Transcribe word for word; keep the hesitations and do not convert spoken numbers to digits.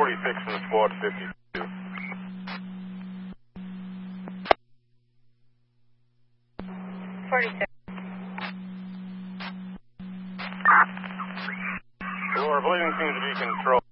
forty-six from squad fifty-two. forty-six. Your bleeding seems to be controlled.